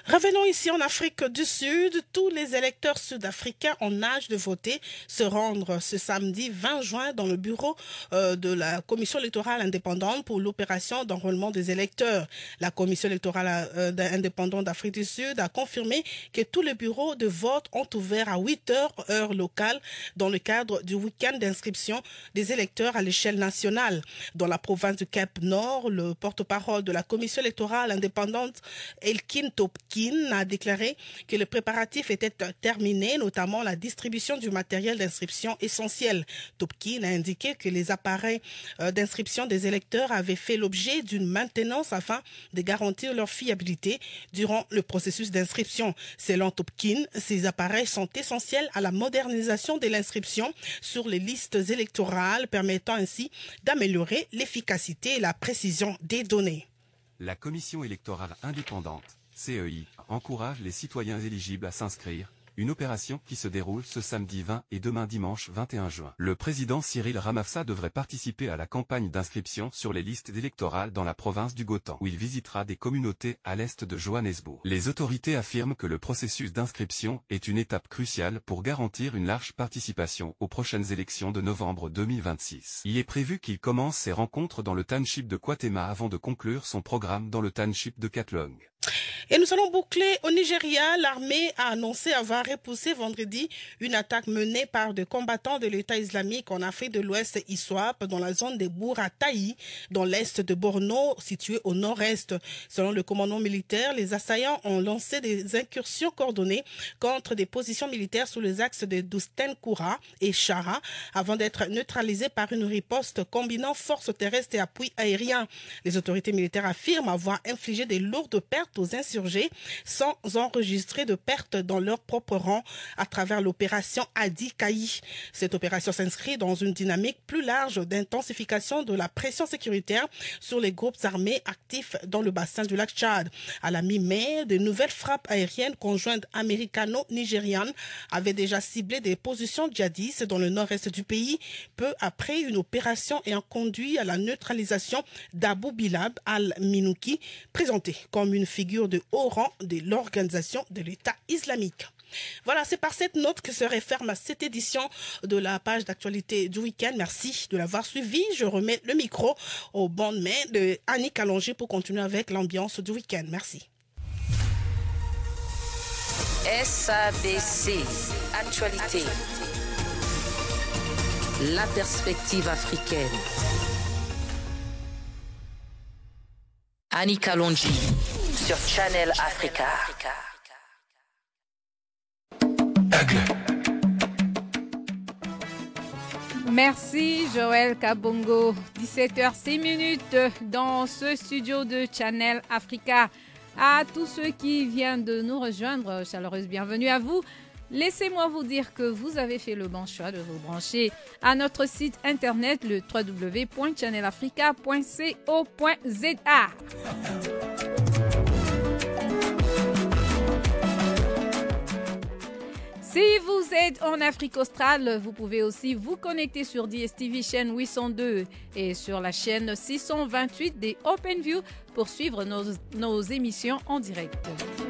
Revenons ici en Afrique du Sud. Tous les électeurs sud-africains en âge de voter se rendent ce samedi 20 juin dans le bureau de la Commission électorale indépendante pour l'opération d'enrôlement des électeurs. La Commission électorale indépendante d'Afrique du Sud a confirmé que tous les bureaux de vote ont ouvert à 8 heures, heure locale, dans le cadre du week-end d'inscription des électeurs à l'échelle nationale. Dans la province du Cap-Nord, le porte-parole de la Commission électorale indépendante, Elkin Topkin, a déclaré que les préparatifs étaient terminés, notamment la distribution du matériel d'inscription essentiel. Topkin a indiqué que les appareils d'inscription des électeurs avaient fait l'objet d'une maintenance afin de garantir leur fiabilité durant le processus d'inscription. Selon Topkin, ces appareils sont essentiels à la modernisation de l'inscription sur les listes électorales, permettant ainsi d'améliorer l'efficacité et la précision des données. La Commission électorale indépendante, CEI, encourage les citoyens éligibles à s'inscrire, une opération qui se déroule ce samedi 20 et demain dimanche 21 juin. Le président Cyril Ramaphosa devrait participer à la campagne d'inscription sur les listes électorales dans la province du Gauteng, où il visitera des communautés à l'est de Johannesburg. Les autorités affirment que le processus d'inscription est une étape cruciale pour garantir une large participation aux prochaines élections de novembre 2026. Il est prévu qu'il commence ses rencontres dans le township de Kwatema avant de conclure son programme dans le township de Katlong. Et nous allons boucler au Nigeria. L'armée a annoncé avoir repoussé vendredi une attaque menée par des combattants de l'État islamique en Afrique de l'Ouest ISWAP dans la zone de Bourataï, dans l'est de Borno, situé au nord-est. Selon le commandement militaire, les assaillants ont lancé des incursions coordonnées contre des positions militaires sous les axes de Dousten-Koura et Chara avant d'être neutralisés par une riposte combinant forces terrestres et appui aérien. Les autorités militaires affirment avoir infligé des lourdes pertes aux insurgés sans enregistrer de pertes dans leur propre rang à travers l'opération Adi Kaï. Cette opération s'inscrit dans une dynamique plus large d'intensification de la pression sécuritaire sur les groupes armés actifs dans le bassin du lac Tchad. À la mi-mai, de nouvelles frappes aériennes conjointes américano-nigérianes avaient déjà ciblé des positions djihadistes dans le nord-est du pays, peu après une opération ayant conduit à la neutralisation d'Abu Bilab al-Minouki, présenté comme une figure de haut rang de l'organisation de l'État islamique. Voilà, c'est par cette note que se referme cette édition de la page d'actualité du week-end. Merci de l'avoir suivi. Je remets le micro aux bonnes mains de Annie Kalonji pour continuer avec l'ambiance du week-end. Merci. SABC Actualité. La perspective africaine. Annie Kalonji sur Channel Africa. Merci Joël Kabongo. 17h06 dans ce studio de Channel Africa. À tous ceux qui viennent de nous rejoindre, chaleureuse bienvenue à vous. Laissez-moi vous dire que vous avez fait le bon choix de vous brancher à notre site internet le www.channelafrica.co.za. Si vous êtes en Afrique australe, vous pouvez aussi vous connecter sur DSTV chaîne 802 et sur la chaîne 628 des OpenView pour suivre nos émissions en direct.